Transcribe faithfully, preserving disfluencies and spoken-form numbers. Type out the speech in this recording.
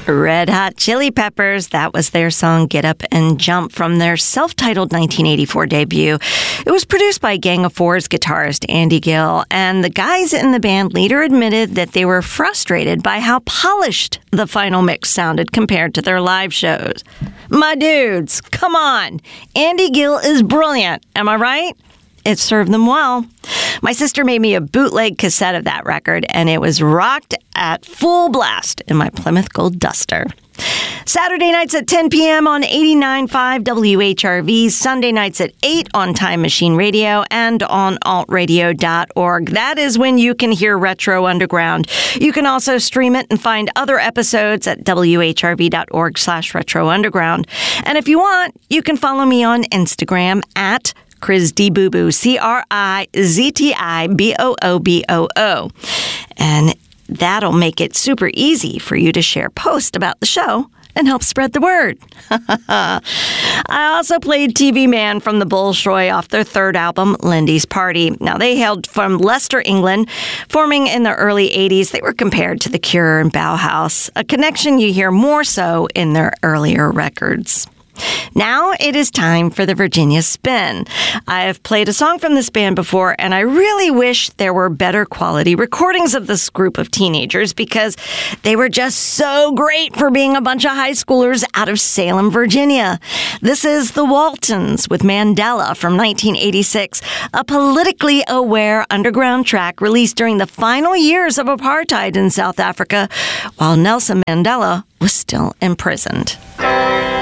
Red Hot Chili Peppers. That was their song Get Up and Jump from their self-titled nineteen eighty-four debut. It was produced by Gang of Four's guitarist Andy Gill, and the guys in the band later admitted that they were frustrated by how polished the final mix sounded compared to their live shows. My dudes, come on. Andy Gill is brilliant. Am I right? It served them well. My sister made me a bootleg cassette of that record, and it was rocked at full blast in my Plymouth Gold Duster. Saturday nights at ten p.m. on eighty-nine point five W H R V, Sunday nights at eight on Time Machine Radio and on alt radio dot org. That is when you can hear Retro Underground. You can also stream it and find other episodes at W H R V dot org slash Retro Underground. And if you want, you can follow me on Instagram at CrizDBooBoo, C R I Z T I B O O B O O. And that'll make it super easy for you to share posts about the show and help spread the word. I also played T V Man from the Bolshoi off their third album, Lindy's Party. Now, they hailed from Leicester, England. Forming in the early eighties, they were compared to The Cure and Bauhaus, a connection you hear more so in their earlier records. Now it is time for the Virginia Spin. I have played a song from this band before, and I really wish there were better quality recordings of this group of teenagers because they were just so great for being a bunch of high schoolers out of Salem, Virginia. This is The Waltons with Mandela from nineteen eighty-six, a politically aware underground track released during the final years of apartheid in South Africa while Nelson Mandela was still imprisoned.